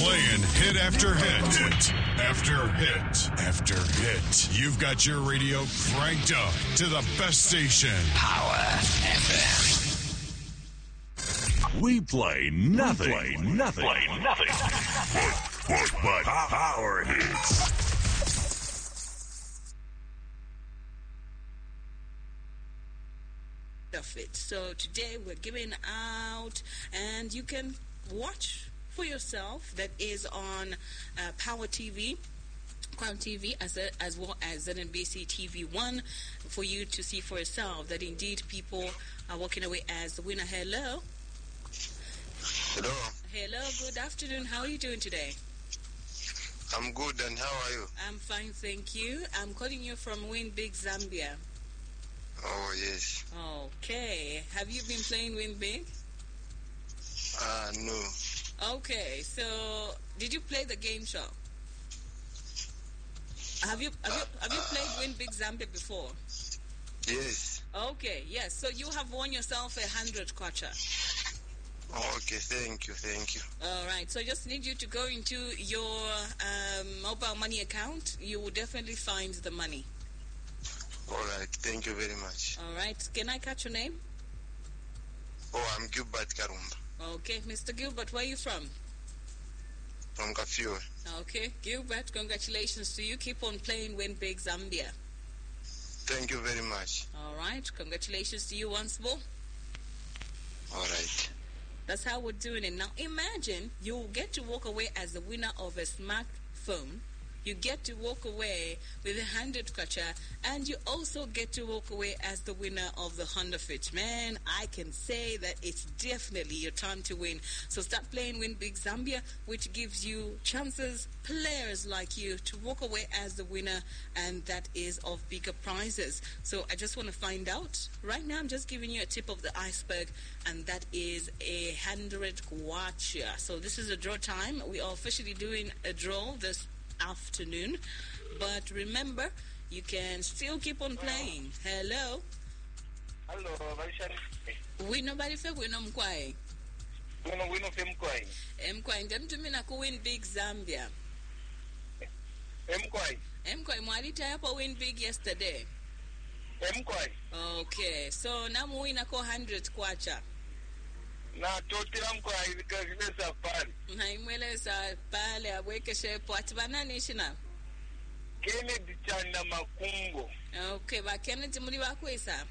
Playing hit after hit, hit after hit after hit. You've got your radio cranked up to the best station. Power FM. We play nothing. But power hits. Of it. So today we're giving out, and you can watch for yourself. That is on Power TV, Crown TV, as well as ZNBC TV1, for you to see for yourself that indeed people are walking away as the winner. Hello. Hello, good afternoon. How are you doing today? I'm good, and how are you? I'm fine, thank you. I'm calling you from Win Big, Zambia. Oh, yes. Okay. Have you been playing Win Big? No. Okay, so did you play the game show? Have you played Win Big Zambia before? Yes. Okay, yes. So you have won yourself 100 kwacha. Okay, thank you. All right, so I just need you to go into your mobile money account. You will definitely find the money. All right, thank you very much. All right, can I catch your name? Oh, I'm Gilbert Karumba. Okay, Mr. Gilbert, where are you from? From Kafue. Okay, Gilbert, congratulations to you. Keep on playing Win Big Zambia. Thank you very much. All right, congratulations to you once more. All right. That's how we're doing it. Now, imagine you get to walk away as the winner of a smartphone. You get to walk away with 100 kwacha, and you also get to walk away as the winner of the Honda Fit. Man, I can say that it's definitely your time to win. So start playing Win Big Zambia, which gives you chances, players like you, to walk away as the winner, and that is of bigger prizes. So I just want to find out. Right now, I'm just giving you a tip of the iceberg, and that is 100 kwacha. So this is a draw time. We are officially doing a draw this afternoon, but remember, you can still keep on playing. Hello. Wino bali fe wino mkwai. Wino fe mkwai. Mkwai ndamtumina ku Win Big Zambia. Mkwai mwalita yapo Win Big yesterday. Mkwai. Okay, so namu wina ko 100 kwacha. Na totira mkwai zikazimesa pale. Na imweleza pale abwekeshe po atibanani shina. Kennedy Chanda Makungo. Okay, ba Kennedy muri bakwesa.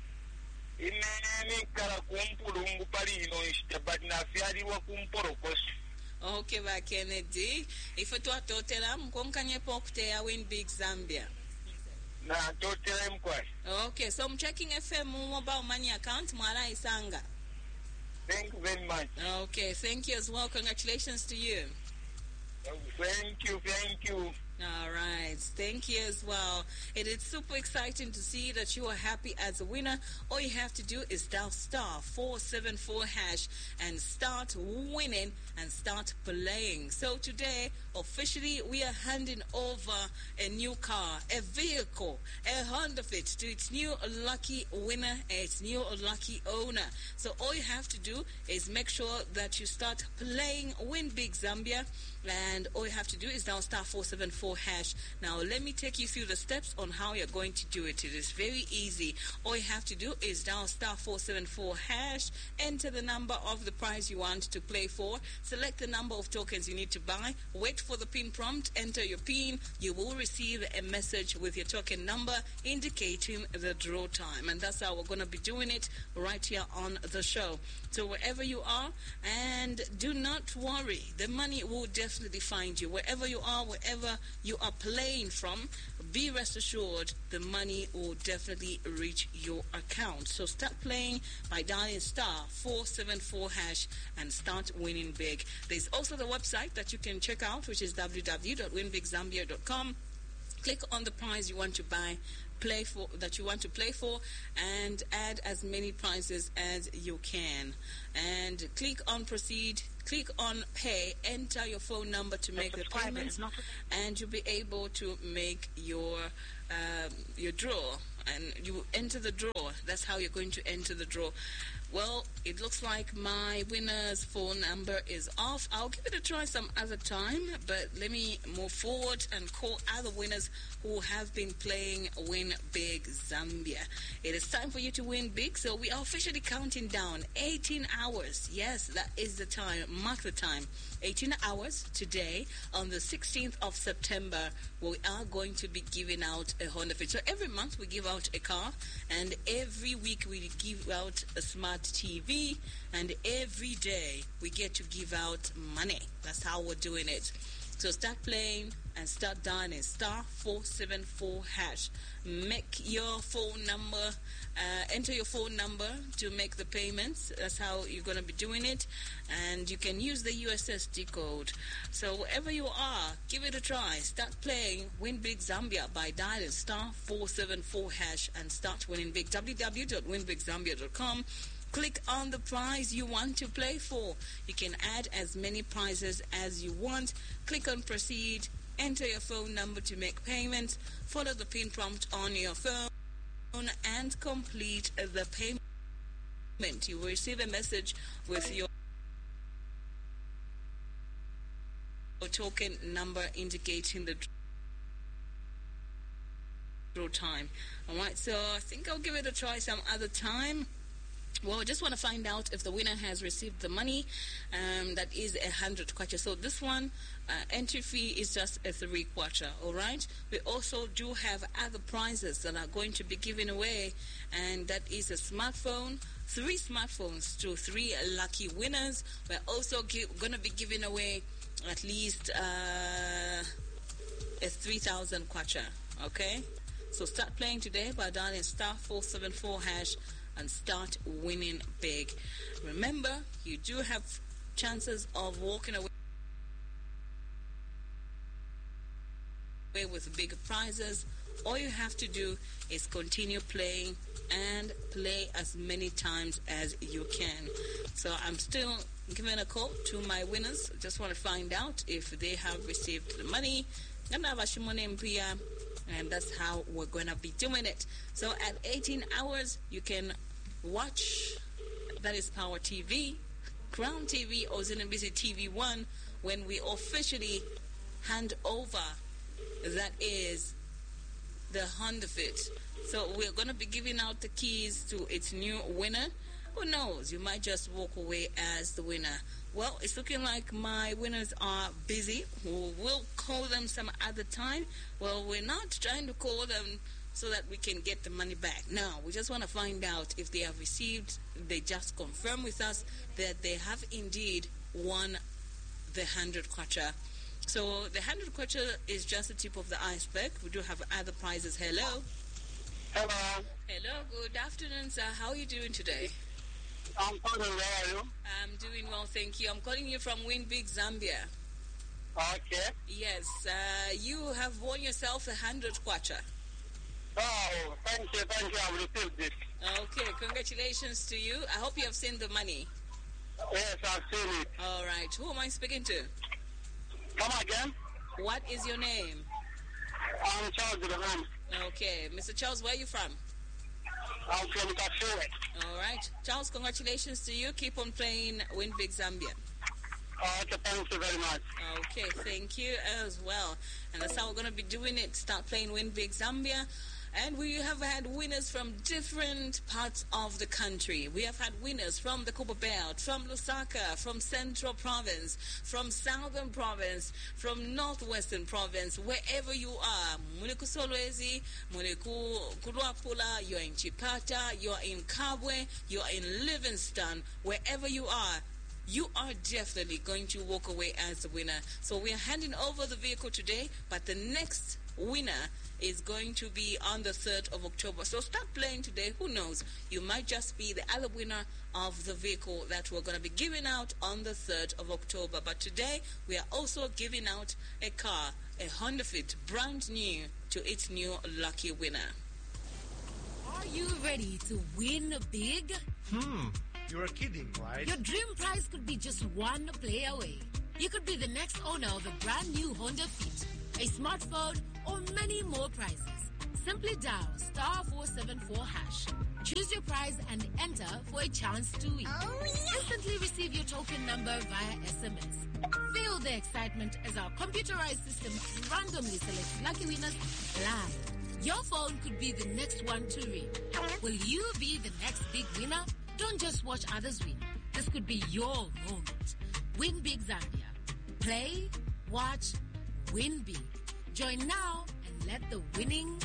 Ineni kala kumpulungu pali ino ishtabati na fialiwa kumporokosi. Okay, ba Kennedy, ife twatotera mkonkanye po kuteya Win Big Zambia. Na totera mkwai. Okay, so I'm checking FM mobile money account mwala isanga. Thank you very much. Okay, thank you as well. Congratulations to you. Thank you. All right, thank you as well. It is super exciting to see that you are happy as a winner. All you have to do is dial *474# and start winning and start playing. So today, officially, we are handing over a new car, a vehicle, a Honda Fit to its new lucky winner, its new lucky owner. So all you have to do is make sure that you start playing Win Big Zambia, and all you have to do is dial *474#. Now let me take you through the steps on how you're going to do it. It is very easy. All you have to do is dial *474#, enter the number of the prize you want to play for, select the number of tokens you need to buy, wait for the PIN prompt, enter your PIN. You will receive a message with your token number indicating the draw time, and that's how we're going to be doing it right here on the show. So wherever you are, and do not worry, the money will definitely find you. Wherever you are, wherever you are playing from, be rest assured the money will definitely reach your account. So start playing by dialing *474# and start winning big. There's also the website that you can check out, which is www.winbigzambia.com. Click on the prize you want to play for, and add as many prizes as you can. And click on proceed, click on pay, enter your phone number to make the payments, and you'll be able to make your draw. And you enter the draw. That's how you're going to enter the draw. Well, it looks like my winner's phone number is off. I'll give it a try some other time, but let me move forward and call other winners who have been playing Win Big Zambia. It is time for you to win big, so we are officially counting down 18 hours. Yes, that is the time. Mark the time. 18 hours today on the 16th of September, we are going to be giving out a Honda Fit. So every month we give out a car, and every week we give out a smart TV, and every day we get to give out money. That's how we're doing it. So start playing and start dialing *474#. Make your phone number, enter your phone number to make the payments. That's how you're going to be doing it. And you can use the USSD code. So wherever you are, give it a try. Start playing Win Big Zambia by dialing *474# and start winning big. www.winbigzambia.com. Click on the prize you want to play for. You can add as many prizes as you want. Click on proceed. Enter your phone number to make payments. Follow the pin prompt on your phone and complete the payment. You will receive a message with your token number indicating the draw time. All right, so I think I'll give it a try some other time. Well, I just want to find out if the winner has received the money. That is 100 kwacha. So this one, entry fee is just a 3 kwacha, all right? We also do have other prizes that are going to be given away, and that is a smartphone, 3 smartphones to 3 lucky winners. We're also going to be giving away at least a 3,000 kwacha, okay? So start playing today by dialing *474# and start winning big. Remember, you do have chances of walking away with big prizes. All you have to do is continue playing and play as many times as you can. So I'm still giving a call to my winners. Just want to find out if they have received the money. And that's how we're going to be doing it. So at 18 hours, you can watch, that is Power TV, Crown TV, or Zinambisi TV1, when we officially hand over, that is the Honda Fit. So we're going to be giving out the keys to its new winner. Who knows, you might just walk away as the winner. Well, it's looking like my winners are busy. We'll call them some other time. Well, we're not trying to call them so that we can get the money back. No, we just want to find out if they have received, they just confirm with us that they have indeed won the 100 kwacha. So the 100 kwacha is just the tip of the iceberg. We do have other prizes. Hello. Hello. Hello, good afternoon, sir. How are you doing today? I'm fine. Where are you? I'm doing well, thank you. I'm calling you from Win Big Zambia. Okay. Yes, you have won yourself 100 kwacha. Oh, thank you. I've received it. Okay, congratulations to you. I hope you have seen the money. Yes, I've seen it. All right, who am I speaking to? Come again? What is your name? I'm Charles Durham. Okay, Mr. Charles, where are you from? I'm from Kasue. All right, Charles, congratulations to you. Keep on playing Win Big Zambia. Okay, thank you very much. Okay, thank you as well. And that's how we're going to be doing it. Start playing Win Big Zambia. And we have had winners from different parts of the country. We have had winners from the Copper Belt, from Lusaka, from Central Province, from Southern Province, from Northwestern Province, wherever you are. Muliku Solwezi, Muliku Kuruapula, you're in Chipata, you're in Kabwe, you're in Livingston, wherever you are definitely going to walk away as the winner. So we are handing over the vehicle today, but the next winner is going to be on the 3rd of October. So start playing today. Who knows? You might just be the other winner of the vehicle that we're going to be giving out on the 3rd of October. But today, we are also giving out a car, a Honda Fit, brand new, to its new lucky winner. Are you ready to win big? You're kidding, right? Your dream prize could be just one play away. You could be the next owner of a brand new Honda Fit, a smartphone, or many more prizes. Simply dial *474#. Choose your prize and enter for a chance to win. Instantly receive your token number via SMS. Feel the excitement as our computerized system randomly selects lucky winners live. Your phone could be the next one to ring. Will you be the next big winner? Don't just watch others win. This could be your moment. Win Big Zambia. Play, watch, win big. Join now and let the winning